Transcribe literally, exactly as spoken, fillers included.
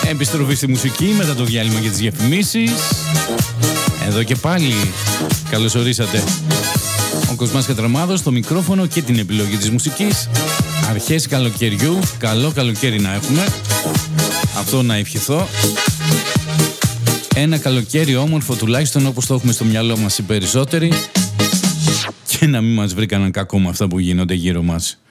Επιστροφή στη μουσική μετά το διάλειμμα για τις διαφημίσεις. Εδώ και πάλι καλώς ορίσατε. Ο Κοσμάς Κατραμάδος στο μικρόφωνο και την επιλογή της μουσικής. Αρχές καλοκαιριού, καλό καλοκαίρι να έχουμε. Αυτό να ευχηθώ. Ένα καλοκαίρι όμορφο τουλάχιστον όπως το έχουμε στο μυαλό μας οι περισσότεροι. Και να μην μας βρει κανένα κακό με αυτά που γίνονται γύρω μας.